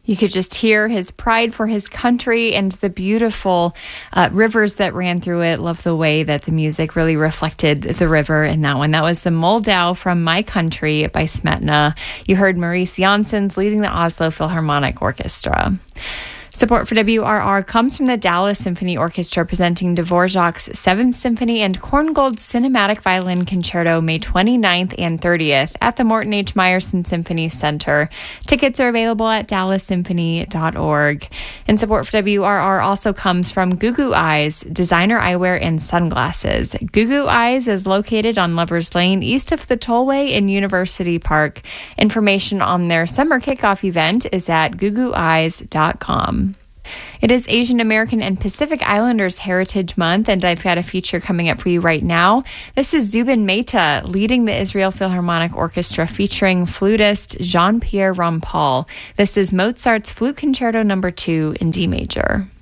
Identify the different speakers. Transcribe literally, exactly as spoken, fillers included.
Speaker 1: You could just hear his pride for his country and the beautiful uh, rivers that ran through it. Love the way that the music really reflected the river in that one. That was the Moldau from My Country by Smetana. You heard Maurice Janssens leading the Oslo Philharmonic Orchestra. Support for W R R comes from the Dallas Symphony Orchestra, presenting Dvorak's Seventh Symphony and Korngold's Cinematic Violin Concerto May twenty-ninth and thirtieth at the Morton H. Meyerson Symphony Center. Tickets are available at dallas symphony dot org. And support for W R R also comes from Goo Goo Eyes, designer eyewear and sunglasses. Goo Goo Eyes is located on Lovers Lane, east of the Tollway in University Park. Information on their summer kickoff event is at goo goo eyes dot com. It is Asian American and Pacific Islanders Heritage Month, and I've got a feature coming up for you right now. This is Zubin Mehta leading the Israel Philharmonic Orchestra, featuring flutist Jean-Pierre Rampal. This is Mozart's Flute Concerto Number two in D major.